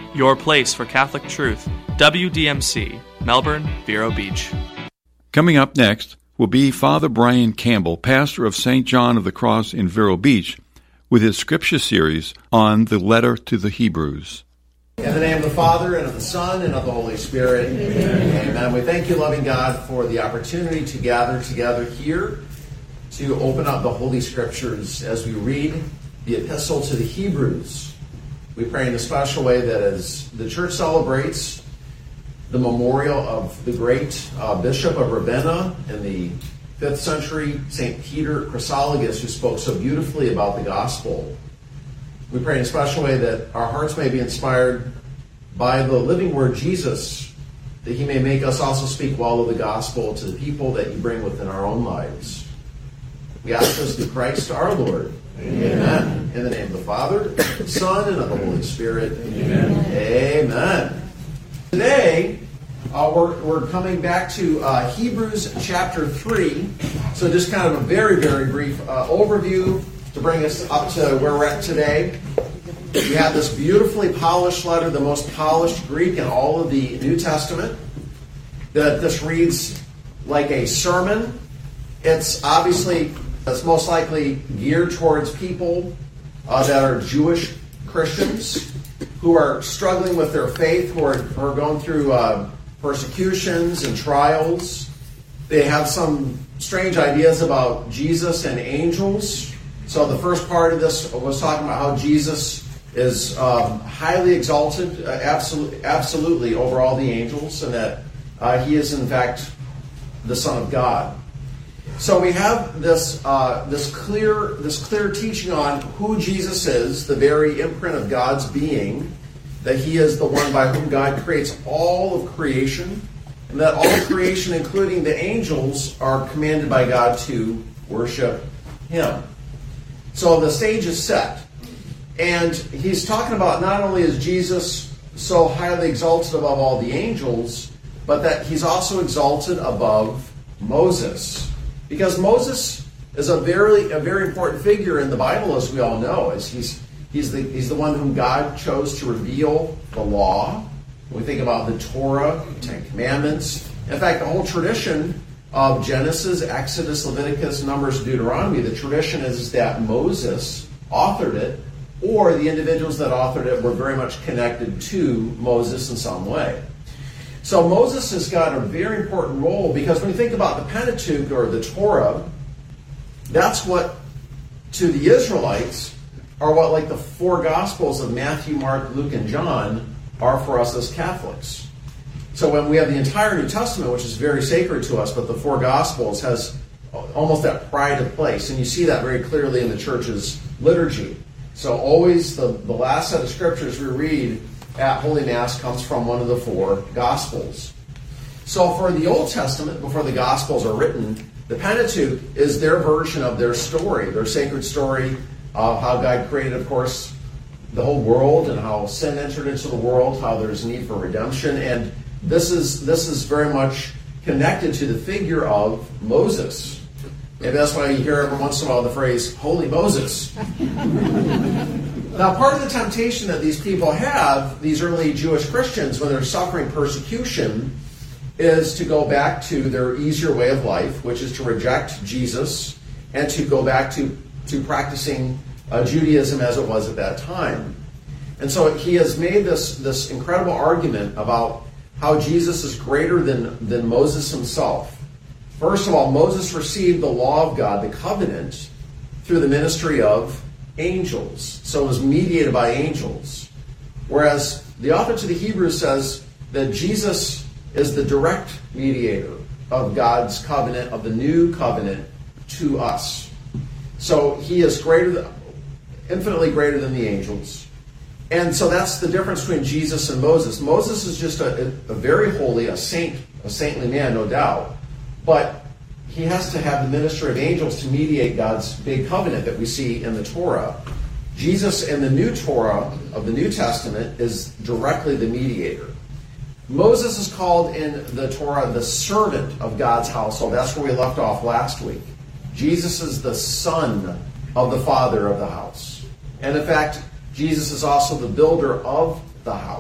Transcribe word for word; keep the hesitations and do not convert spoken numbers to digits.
your place for Catholic truth. W D M C, Melbourne, Vero Beach. Coming up next will be Father Brian Campbell, pastor of Saint John of the Cross in Vero Beach, with his scripture series on the letter to the Hebrews. In the name of the Father, and of the Son, and of the Holy Spirit. Amen. Amen. We thank you, loving God, for the opportunity to gather together here to open up the Holy Scriptures as we read the Epistle to the Hebrews. We pray in a special way that as the Church celebrates the memorial of the great uh, Bishop of Ravenna in the fifth century, Saint Peter Chrysologus, who spoke so beautifully about the gospel, we pray in a special way that our hearts may be inspired by the living word Jesus, that he may make us also speak well of the gospel to the people that you bring within our own lives. We ask this through Christ our Lord. Amen. Amen. In the name of the Father, the Son, and of the Holy Spirit. Amen. Amen. Today, uh, we're, we're coming back to uh, Hebrews chapter three. So just kind of a very, very brief uh, overview to bring us up to where we're at today. We have this beautifully polished letter, the most polished Greek in all of the New Testament. That this reads like a sermon. It's obviously, it's most likely geared towards people uh, that are Jewish Christians who are struggling with their faith, who are, who are going through uh, persecutions and trials. They have some strange ideas about Jesus and angels. So the first part of this was talking about how Jesus is um, highly exalted, uh, absolutely, absolutely over all the angels, and that uh, he is in fact the Son of God. So we have this uh, this clear this clear teaching on who Jesus is, the very imprint of God's being, that he is the one by whom God creates all of creation, and that all of creation, including the angels, are commanded by God to worship him. So the stage is set. And he's talking about not only is Jesus so highly exalted above all the angels, but that he's also exalted above Moses. Because Moses is a very a very important figure in the Bible, as we all know. As he's he's the he's the one whom God chose to reveal the law. When we think about the Torah, the Ten Commandments. In fact, the whole tradition of Genesis, Exodus, Leviticus, Numbers, Deuteronomy, the tradition is that Moses authored it, or the individuals that authored it were very much connected to Moses in some way. So Moses has got a very important role, because when you think about the Pentateuch or the Torah, that's what, to the Israelites, are what like the four Gospels of Matthew, Mark, Luke, and John are for us as Catholics. So when we have the entire New Testament, which is very sacred to us, but the four Gospels has almost that pride of place, and you see that very clearly in the Church's liturgy. So always the, the last set of scriptures we read at Holy Mass comes from one of the four Gospels. So for the Old Testament, before the Gospels are written, the Pentateuch is their version of their story, their sacred story of how God created, of course, the whole world, and how sin entered into the world, how there's need for redemption. And this is this is very much connected to the figure of Moses. Maybe that's why you hear every once in a while the phrase, Holy Moses. Now, part of the temptation that these people have, these early Jewish Christians, when they're suffering persecution, is to go back to their easier way of life, which is to reject Jesus and to go back to, to practicing uh, Judaism as it was at that time. And so he has made this, this incredible argument about how Jesus is greater than, than Moses himself. First of all, Moses received the law of God, the covenant, through the ministry of angels. So it was mediated by angels. Whereas the author to the Hebrews says that Jesus is the direct mediator of God's covenant, of the new covenant, to us. So he is greater than, infinitely greater than the angels. And so that's the difference between Jesus and Moses. Moses is just a, a very holy, a saint, a saintly man, no doubt. But he has to have the ministry of angels to mediate God's big covenant that we see in the Torah. Jesus in the new Torah of the New Testament is directly the mediator. Moses is called in the Torah the servant of God's household. That's where we left off last week. Jesus is the son of the father of the house. And in fact, Jesus is also the builder of the house.